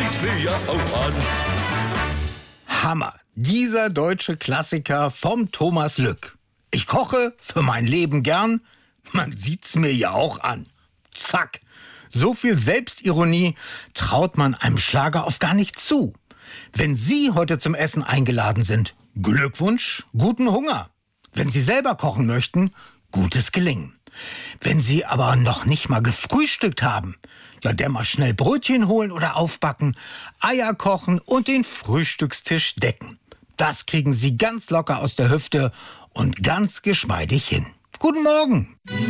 sieht's mir ja auch an. Hammer, dieser deutsche Klassiker vom Thomas Lück. Ich koche für mein Leben gern, man sieht's mir ja auch an. Zack, so viel Selbstironie traut man einem Schlager oft gar nicht zu. Wenn Sie heute zum Essen eingeladen sind, Glückwunsch, guten Hunger. Wenn Sie selber kochen möchten, gutes Gelingen. Wenn Sie aber noch nicht mal gefrühstückt haben, ja, der mal schnell Brötchen holen oder aufbacken, Eier kochen und den Frühstückstisch decken. Das kriegen Sie ganz locker aus der Hüfte und ganz geschmeidig hin. Guten Morgen!